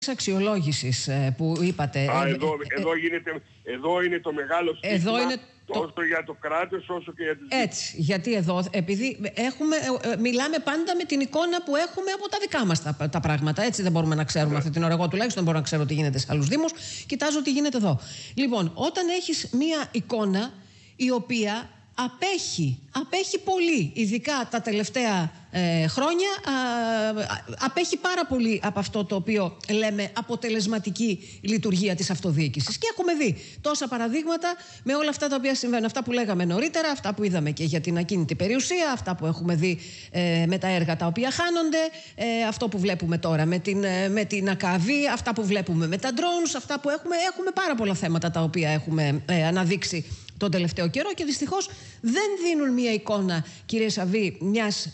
αξιολόγησης που είπατε. Εδώ είναι το μεγάλο στοίχημα, τόσο για το κράτος όσο και για τους δήμους. Έτσι, γιατί εδώ, επειδή μιλάμε πάντα με την εικόνα που έχουμε από τα δικά μας τα πράγματα. Έτσι δεν μπορούμε να ξέρουμε αυτή την ώρα. Εγώ τουλάχιστον μπορώ να ξέρω τι γίνεται σε άλλους δήμους. Κοιτάζω τι γίνεται εδώ. Λοιπόν, όταν έχεις μία εικόνα η οποία απέχει πολύ, ειδικά τα τελευταία χρόνια, απέχει πάρα πολύ από αυτό το οποίο λέμε αποτελεσματική λειτουργία της αυτοδιοίκησης. Και έχουμε δει τόσα παραδείγματα με όλα αυτά τα οποία συμβαίνουν. Αυτά που λέγαμε νωρίτερα, αυτά που είδαμε και για την ακίνητη περιουσία, αυτά που έχουμε δει με τα έργα τα οποία χάνονται, αυτό που βλέπουμε τώρα με την ΑΚΑΒ, αυτά που βλέπουμε με τα drones, αυτά που έχουμε πάρα πολλά θέματα τα οποία έχουμε αναδείξει τον τελευταίο καιρό και δυστυχώς δεν δίνουν μια εικόνα, κύριε Σαββή, μιας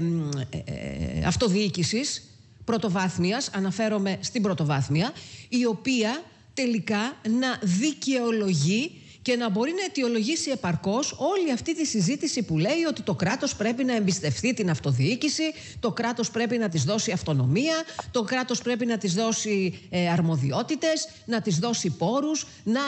αυτοδιοίκησης πρωτοβάθμιας, αναφέρομαι στην πρωτοβάθμια, η οποία τελικά να δικαιολογεί και να μπορεί να αιτιολογήσει επαρκώς όλη αυτή τη συζήτηση που λέει ότι το κράτος πρέπει να εμπιστευτεί την αυτοδιοίκηση, το κράτος πρέπει να της δώσει αυτονομία, το κράτος πρέπει να της δώσει αρμοδιότητες, να της δώσει πόρους,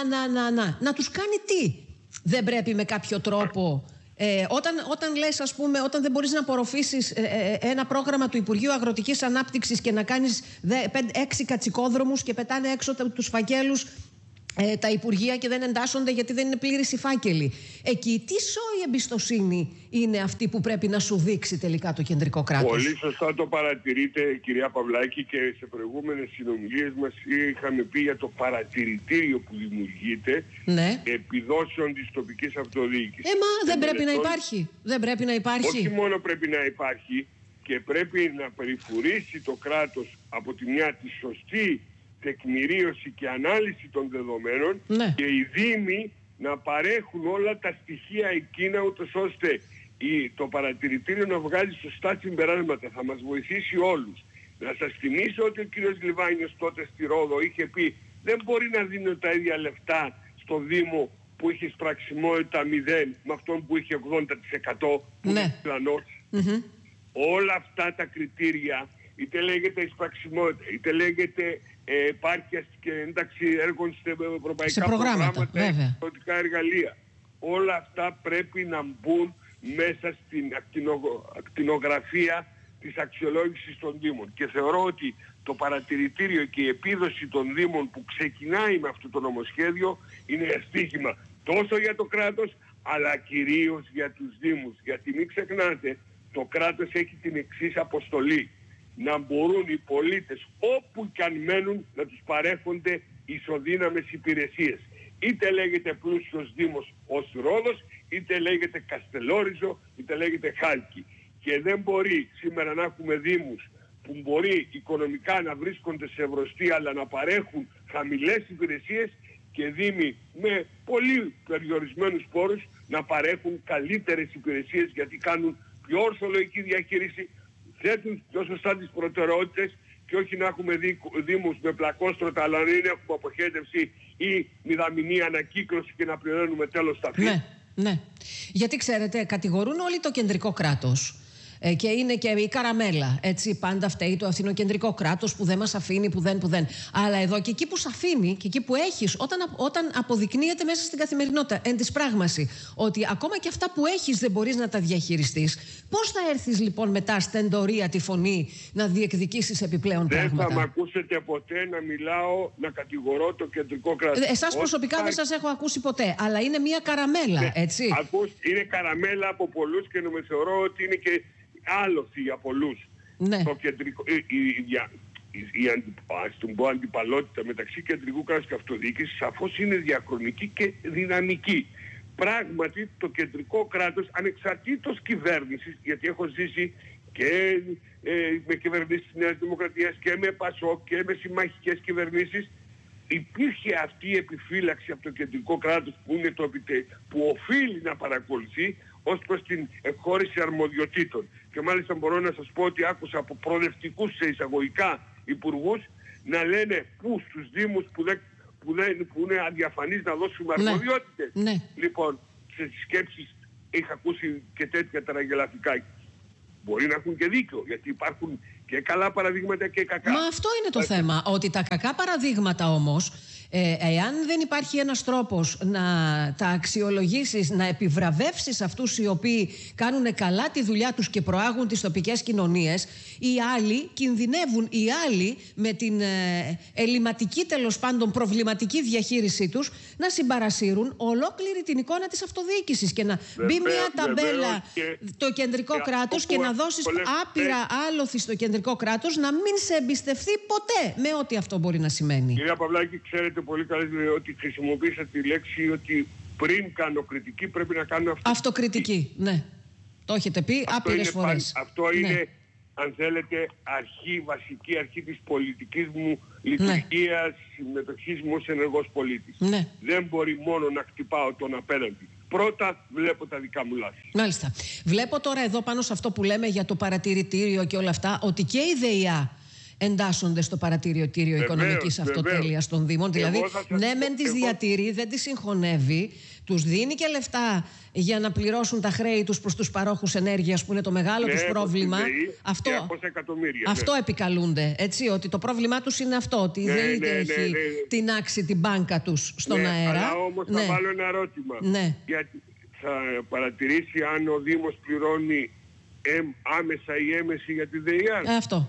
να τους κάνει τι? Δεν πρέπει με κάποιο τρόπο, όταν λες, ας πούμε, όταν δεν μπορείς να απορροφήσεις ένα πρόγραμμα του Υπουργείου Αγροτικής Ανάπτυξης και να κάνεις 6 κατσικόδρομους και πετάνε έξω τους φακέλους τα υπουργεία και δεν εντάσσονται γιατί δεν είναι πλήρης οι φάκελοι. Εκεί τι σόη εμπιστοσύνη είναι αυτή που πρέπει να σου δείξει τελικά το κεντρικό κράτος? Πολύ σωστά το παρατηρείτε, κυρία Παυλάκη, και σε προηγούμενες συνομιλίες μας είχαμε πει για το παρατηρητήριο που δημιουργείται, επιδόσεων της τοπικής αυτοδιοίκησης. Δεν πρέπει να υπάρχει. Δεν πρέπει να υπάρχει. Όχι μόνο πρέπει να υπάρχει, και πρέπει να περιφρουρήσει το κράτος από τη μια τη σωστή τεκμηρίωση και ανάλυση των δεδομένων, και οι δήμοι να παρέχουν όλα τα στοιχεία εκείνα, ούτως ώστε το παρατηρητήριο να βγάλει σωστά συμπεράσματα. Θα μας βοηθήσει όλους. Να σας θυμίσω ότι ο κύριος Λιβάνιος τότε στη Ρόδο είχε πει δεν μπορεί να δίνω τα ίδια λεφτά στο Δήμο που είχε σπραξιμότητα 0 με αυτόν που είχε 80% που είναι πλανός. Όλα αυτά τα κριτήρια, είτε λέγεται εισπραξιμότητα, είτε λέγεται επάρκεια και ένταξη έργων σε ευρωπαϊκά προγράμματα, εξωτικά εργαλεία, όλα αυτά πρέπει να μπουν μέσα στην ακτινογραφία της αξιολόγησης των Δήμων. Και θεωρώ ότι το παρατηρητήριο και η επίδοση των Δήμων που ξεκινάει με αυτό το νομοσχέδιο είναι ένα στοίχημα τόσο για το κράτος, αλλά κυρίως για τους Δήμους. Γιατί μην ξεχνάτε, το κράτος έχει την εξής αποστολή: να μπορούν οι πολίτες όπου κι αν μένουν να τους παρέχονται ισοδύναμες υπηρεσίες. Είτε λέγεται πλούσιος Δήμος ως Ρόδος, είτε λέγεται Καστελόριζο, είτε λέγεται Χάλκι. Και δεν μπορεί σήμερα να έχουμε Δήμους που μπορεί οικονομικά να βρίσκονται σε ευρωστία αλλά να παρέχουν χαμηλές υπηρεσίες, και Δήμοι με πολύ περιορισμένους πόρους να παρέχουν καλύτερες υπηρεσίες, γιατί κάνουν πιο ορθολογική διαχείριση, θέτουν πιο σωστά τις προτεραιότητες, και όχι να έχουμε Δήμους με πλακόστρωτα αλλά να είναι έχουμε αποχέτευση ή μηδαμινή ανακύκλωση και να πληρώνουμε τέλος τα φύλλα. Ναι. Γιατί ξέρετε, κατηγορούν όλοι το κεντρικό κράτος. Και είναι και η καραμέλα. Έτσι, πάντα φταίει το αθηνοκεντρικό κράτος που δεν μας αφήνει, που δεν. Αλλά εδώ και εκεί που σ' αφήνει και εκεί που έχεις, όταν αποδεικνύεται μέσα στην καθημερινότητα, εν της πράγμαση, ότι ακόμα και αυτά που έχεις δεν μπορείς να τα διαχειριστείς, πώς θα έρθεις λοιπόν μετά στεντορία τη φωνή να διεκδικήσεις επιπλέον πράγματα? Δεν θα με ακούσετε ποτέ να μιλάω, να κατηγορώ το κεντρικό κράτος. Εσάς προσωπικά δεν σας έχω ακούσει ποτέ, αλλά είναι μια καραμέλα, έτσι. Είναι καραμέλα από πολλούς και θεωρώ ότι είναι και άλοθη για πολλούς. Το κεντρικό, η αντιπαλότητα μεταξύ κεντρικού κράτους και αυτοδιοίκησης σαφώς είναι διαχρονική και δυναμική. Πράγματι το κεντρικό κράτος, ανεξαρτήτως κυβέρνησης, γιατί έχω ζήσει και με κυβερνήσεις της Νέας Δημοκρατίας και με ΠΑΣΟΚ και με συμμαχικές κυβερνήσεις, υπήρχε αυτή η επιφύλαξη από το κεντρικό κράτος που οφείλει να παρακολουθεί ως προς την εκχώρηση αρμοδιοτήτων. Και μάλιστα μπορώ να σας πω ότι άκουσα από προοδευτικούς σε εισαγωγικά υπουργούς να λένε στους Δήμους που είναι αδιαφανείς να δώσουμε αρμοδιότητες. Λοιπόν, σε σκέψεις είχα ακούσει και τέτοια τραγελαφικά. Μπορεί να έχουν και δίκιο, γιατί υπάρχουν και καλά παραδείγματα και κακά. Μα αυτό είναι το θέμα, ότι τα κακά παραδείγματα όμως, εάν δεν υπάρχει ένας τρόπος να τα αξιολογήσεις, να επιβραβεύσεις αυτούς οι οποίοι κάνουν καλά τη δουλειά τους και προάγουν τις τοπικές κοινωνίες, οι άλλοι κινδυνεύουν, οι άλλοι με την ελληματική, τέλος πάντων προβληματική διαχείρισή τους, να συμπαρασύρουν ολόκληρη την εικόνα της αυτοδιοίκησης και να μπει μια ταμπέλα το κεντρικό κράτος και να δώσεις άπειρα άλοθη στο κεντρικό κράτος να μην σε εμπιστευτεί ποτέ, με ό,τι αυτό μπορεί να σημαίνει. Κυρία Παυλάκη, ξέρετε πολύ καλά ότι χρησιμοποίησα τη λέξη ότι πριν κάνω κριτική πρέπει να κάνω αυτοκριτική. Ναι, το έχετε πει άπειρες φορές. Αυτό είναι, αν θέλετε, βασική αρχή της πολιτικής μου λειτουργίας, συμμετοχής μου ως ενεργός πολίτης. Ναι. Δεν μπορεί μόνο να χτυπάω τον απέναντι. Πρώτα βλέπω τα δικά μου λάθη. Μάλιστα. Βλέπω τώρα εδώ πάνω σε αυτό που λέμε για το παρατηρητήριο και όλα αυτά, ότι και η ΔΕΙΑ εντάσσονται στο παρατηρητήριο οικονομικής αυτοτέλειας των Δήμων. Δηλαδή, ναι, μεν τις διατηρεί, δεν τις συγχωνεύει, τους δίνει και λεφτά για να πληρώσουν τα χρέη τους προς τους παρόχους ενέργειας, που είναι το μεγάλο τους πρόβλημα. Αυτό επικαλούνται, έτσι, ότι το πρόβλημά τους είναι αυτό, ότι δεν έχει τεινάξει την μπάνκα τους στον αέρα. Αλλά όμως θα βάλω ένα ερώτημα. Γιατί θα παρατηρήσει αν ο Δήμος πληρώνει άμεσα ή έμεση για τη ΔΕΙΑ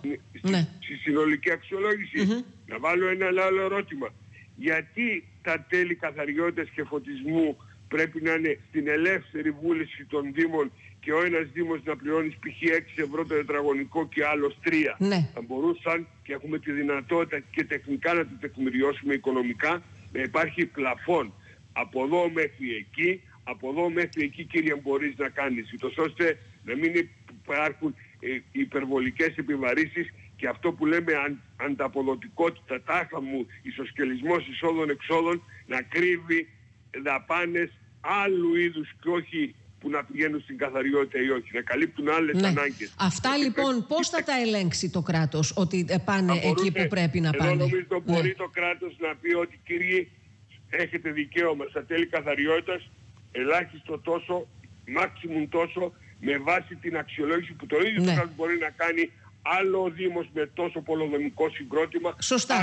στη συνολική αξιολόγηση. Να βάλω ένα άλλο ερώτημα. Γιατί τα τέλη καθαριότητας και φωτισμού πρέπει να είναι στην ελεύθερη βούληση των Δήμων και ο ένας Δήμος να πληρώνει π.χ. 6 ευρώ το τετραγωνικό και άλλος 3? Θα μπορούσαν, και έχουμε τη δυνατότητα και τεχνικά να το τεκμηριώσουμε οικονομικά, να υπάρχει πλαφόν από εδώ μέχρι εκεί, από εδώ μέχρι εκεί, κύριε, μπορείς να κάνεις, ούτως ώστε να μην υπάρχουν υπερβολικές επιβαρύσεις και αυτό που λέμε ανταποδοτικότητα, τάχα μου, ισοσκελισμός εισόδων-εξόδων, να κρύβει δαπάνες άλλου είδους και όχι που να πηγαίνουν στην καθαριότητα ή όχι, να καλύπτουν άλλες ανάγκες. Αυτά λοιπόν πώς θα τα ελέγξει το κράτος, ότι πάνε εκεί που πρέπει να πάνε? Εγώ νομίζω μπορεί το κράτος να πει ότι, κύριοι, έχετε δικαίωμα στα τέλη καθαριότητας, ελάχιστο τόσο, maximum τόσο, με βάση την αξιολόγηση που το ίδιο το κράτος μπορεί να κάνει. Άλλο ο Δήμος με τόσο πολυδομικό συγκρότημα.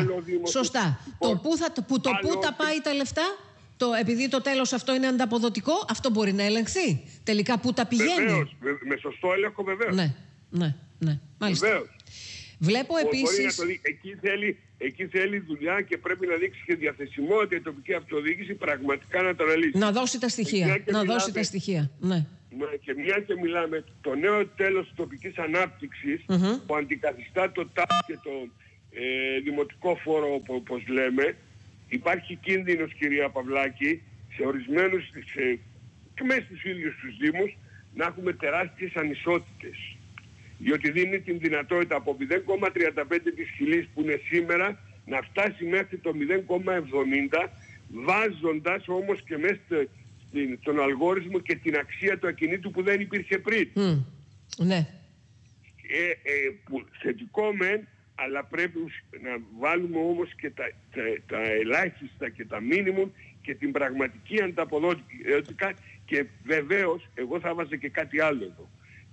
Σωστά. Πού τα πάει τα λεφτά, επειδή το τέλος αυτό είναι ανταποδοτικό, αυτό μπορεί να ελεγχθεί. Τελικά πού τα πηγαίνει? Βεβαίως, με σωστό έλεγχο, βεβαίως. Ναι. Μάλιστα. Βεβαίως. Βλέπω επίσης... Εκεί θέλει δουλειά και πρέπει να δείξει και διαθεσιμότητα η τοπική αυτοδιοίκηση πραγματικά να τα αναλύσει. Να δώσει τα στοιχεία. Ναι. Και μια και μιλάμε, το νέο τέλος της τοπικής ανάπτυξης που αντικαθιστά το ΤΑΠ και το δημοτικό φόρο, όπως λέμε, υπάρχει κίνδυνος, κυρία Παυλάκη, σε ορισμένους και μέσα στους ίδιους τους Δήμους να έχουμε τεράστιες ανισότητες. Διότι δίνει την δυνατότητα από 0,35 της χιλής που είναι σήμερα να φτάσει μέχρι το 0,70, βάζοντας όμως και μέσα στον αλγόριθμο και την αξία του ακινήτου που δεν υπήρχε πριν. Ναι. Θετικό μεν, αλλά πρέπει να βάλουμε όμως και τα ελάχιστα και τα μίνιμουμ και την πραγματική ανταποδοτικότητα. Και βεβαίως, εγώ θα βάζω και κάτι άλλο εδώ.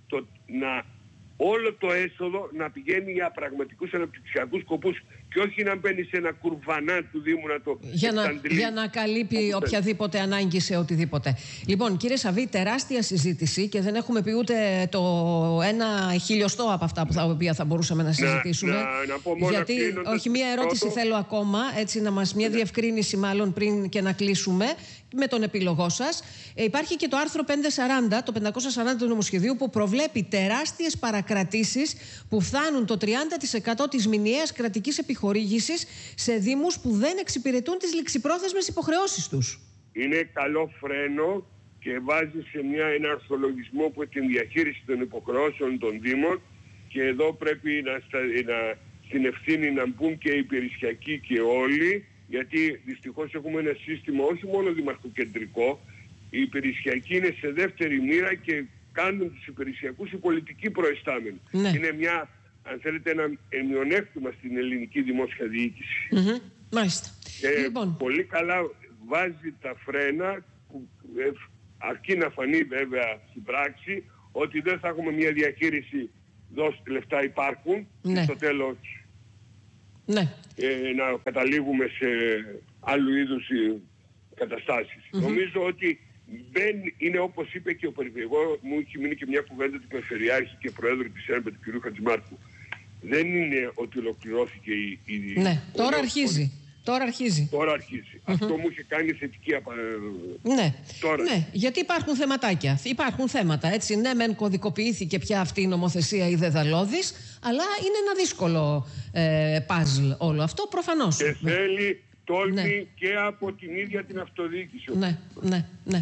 Όλο το έσοδο να πηγαίνει για πραγματικούς αναπτυξιακούς σκοπούς και όχι να μπαίνει σε ένα κουρβανά του Δήμου να το για να καλύπτει οποιαδήποτε ανάγκη σε οτιδήποτε. Λοιπόν, κύριε Σαββί, τεράστια συζήτηση και δεν έχουμε πει ούτε το 1/1000 από αυτά που θα μπορούσαμε να συζητήσουμε. Να πω μόνο γιατί, όχι, μία ερώτηση θέλω ακόμα, έτσι μια διευκρίνηση μάλλον πριν και να κλείσουμε με τον επίλογό σας. Υπάρχει και το άρθρο 540, το 540 του νομοσχεδίου, που προβλέπει τεράστιες παρακρατήσεις που φτάνουν το 30% της μηνιαίας κρατικής επιχορήγησης σε δήμους που δεν εξυπηρετούν τις ληξιπρόθεσμες υποχρεώσεις τους. Είναι καλό φρένο και βάζει σε ένα αρθρολογισμό που την διαχείριση των υποχρεώσεων των δήμων, και εδώ πρέπει στην ευθύνη να μπουν και οι υπηρεσιακοί και όλοι, γιατί δυστυχώς έχουμε ένα σύστημα όχι μόνο δημαρχοκεντρικό, οι υπηρεσιακοί είναι σε δεύτερη μοίρα και κάνουν τους υπηρεσιακούς οι πολιτικοί προϊστάμενοι. Είναι μια, αν θέλετε, ένα μειονέκτημα στην ελληνική δημόσια διοίκηση. Μάλιστα. Και πολύ καλά βάζει τα φρένα, που αρκεί να φανεί βέβαια στην πράξη ότι δεν θα έχουμε μια διαχείριση δώστε λεφτά υπάρχουν, ναι. και στο τέλος ναι. Να καταλήγουμε σε άλλου είδους καταστάσεις. Νομίζω ότι δεν είναι όπως είπε και ο Περιφερειάρχης. Μου έχει μείνει και μια κουβέντα του Περιφερειάρχη και Προέδρου της ΕΝΠΕ, του κ. Χατζημάρκου. Δεν είναι ότι ολοκληρώθηκε η... Ναι, τώρα αρχίζει. Τώρα αρχίζει. Αυτό μου είχε κάνει θετική ναι. Τώρα. Ναι, γιατί υπάρχουν θεματάκια. Υπάρχουν θέματα, έτσι. Ναι, μεν κωδικοποιήθηκε πια αυτή η νομοθεσία η δεδαλώδης, αλλά είναι ένα δύσκολο παζλ όλο αυτό, προφανώς. Και θέλει τόλμη και από την ίδια την αυτοδιοίκηση. Ναι.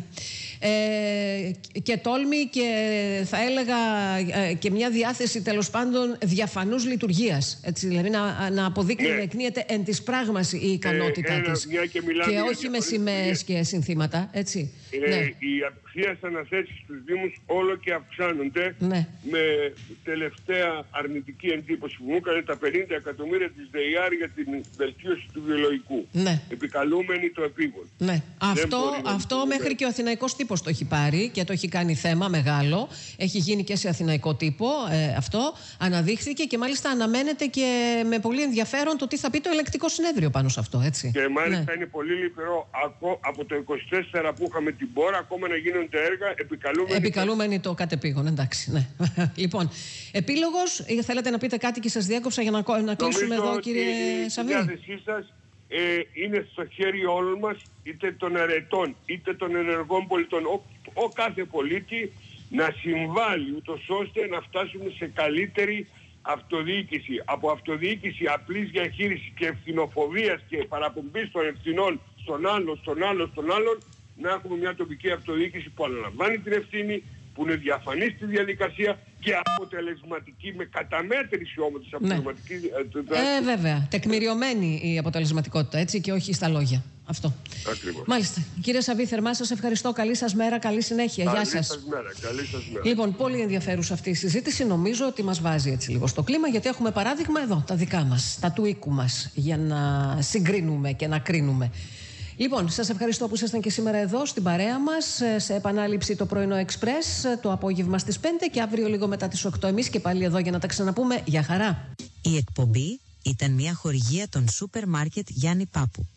Και τόλμη και θα έλεγα και μια διάθεση τέλος πάντων διαφανούς λειτουργίας. Έτσι, δηλαδή να αποδείκνει, να εκνύεται εν της πράγμαση η ικανότητά της. Και όχι με σημαίες και συνθήματα. Έτσι. Οι απευθείας αναθέσεις στους Δήμους όλο και αυξάνονται. Με τελευταία αρνητική εντύπωση που μου έκανε τα 50 εκατομμύρια της ΔΕΙΑΡ για την βελτίωση του βιολογικού. Επικαλούμενοι το επίγον. Αυτό μέχρι και ο Αθηναϊκός τύπος το έχει πάρει και το έχει κάνει θέμα μεγάλο. Έχει γίνει και σε Αθηναϊκό τύπο αυτό. Αναδείχθηκε και μάλιστα αναμένεται και με πολύ ενδιαφέρον το τι θα πει το ελεκτικό συνέδριο πάνω σε αυτό. Έτσι. Και μάλιστα είναι πολύ λυπηρό από το 24 που είχαμε την πόρα ακόμα να γίνονται έργα επικαλούμενοι το κατεπήγον. Εντάξει. Ναι. Λοιπόν, επίλογος, θέλετε να πείτε κάτι και σας διέκοψα για να κλείσουμε εδώ, κύριε Σαββί? Η διάθεσή σας είναι στο χέρι όλων μας, είτε των αρετών είτε των ενεργών πολιτών, ο κάθε πολίτη να συμβάλλει ούτως ώστε να φτάσουμε σε καλύτερη αυτοδιοίκηση. Από αυτοδιοίκηση απλής διαχείρισης και ευθυνοφοβίας και παραπομπής των ευθυνών στον άλλον, να έχουμε μια τοπική αυτοδιοίκηση που αναλαμβάνει την ευθύνη, που είναι διαφανής στη διαδικασία και αποτελεσματική, με καταμέτρηση όμως της αποτελεσματικής... βέβαια. Τεκμηριωμένη η αποτελεσματικότητα, έτσι, και όχι στα λόγια. Αυτό. Ακριβώς. Μάλιστα. Κύριε Σαββί, θερμά σας ευχαριστώ. Καλή σας μέρα, καλή συνέχεια. Γεια σας. Καλή σας μέρα. Λοιπόν, πολύ ενδιαφέρουσα αυτή η συζήτηση. Νομίζω ότι μας βάζει έτσι λίγο στο κλίμα, γιατί έχουμε παράδειγμα εδώ, τα δικά μας, τα του οίκου μας, για να συγκρίνουμε και να κρίνουμε. Λοιπόν, σας ευχαριστώ που ήσασταν και σήμερα εδώ στην παρέα μας, σε επανάληψη το πρωινό Εξπρές, το απόγευμα στις 5 και αύριο λίγο μετά τις 8 εμείς και πάλι εδώ για να τα ξαναπούμε. Γεια χαρά. Η εκπομπή ήταν μια χορηγία των σούπερ μάρκετ Γιάννη Πάπου.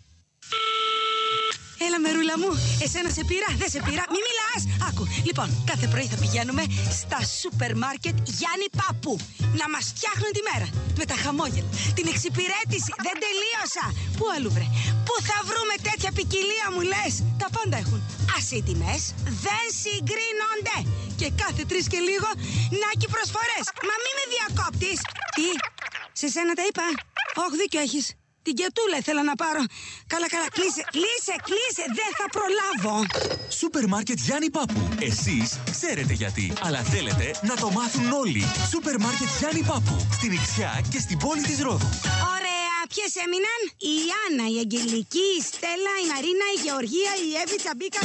Έλα μερούλα μου, εσένα σε πήρα, δεν σε πήρα, μη μιλάς. Άκου, λοιπόν, κάθε πρωί θα πηγαίνουμε στα σούπερ μάρκετ Γιάννη Πάπου να μας φτιάχνουν τη μέρα. Με τα χαμόγελα, την εξυπηρέτηση, δεν τελείωσα. Πού αλλού βρε, πού θα βρούμε τέτοια ποικιλία μου λες? Τα πάντα έχουν. Ας οι τιμές δεν συγκρίνονται. Και κάθε 3 και λίγο, νάκι προσφορές. Μα μη με διακόπτεις. Τι, σε σένα τα είπα? Όχι, δίκιο έχεις. Την κετούλα ήθελα να πάρω. Καλά, κλείσε, δεν θα προλάβω. Σούπερ μάρκετ Γιάννη Πάπου. Εσείς ξέρετε γιατί, αλλά θέλετε να το μάθουν όλοι. Σούπερ μάρκετ Γιάννη Πάπου. Στην Ιξιά και στην πόλη της Ρόδου. Ωραία, ποιες έμειναν? Η Άννα, η Αγγελική, η Στέλλα, η Μαρίνα, η Γεωργία, η Εύη, Τσαμπίκα.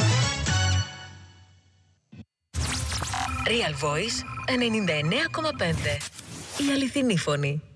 Real Voice 99,5. Η αληθινή φωνή.